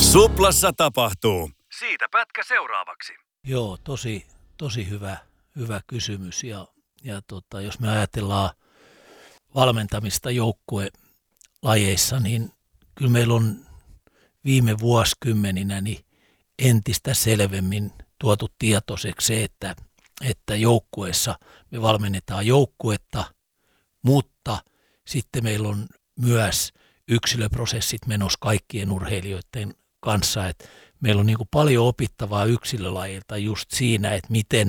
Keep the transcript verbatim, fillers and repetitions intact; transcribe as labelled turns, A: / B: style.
A: Suplassa tapahtuu. Siitä pätkä seuraavaksi.
B: Joo, tosi, tosi hyvä, hyvä kysymys. Ja, ja tota, jos me ajatellaan valmentamista joukkuelajeissa, niin kyllä meillä on viime vuosikymmeninä niin entistä selvemmin tuotu tietoiseksi se, että, että joukkueessa me valmennetaan joukkuetta, mutta sitten meillä on myös yksilöprosessit menossa kaikkien urheilijoiden kanssa. Et meillä on niin kuin paljon opittavaa yksilölajilta just siinä, että miten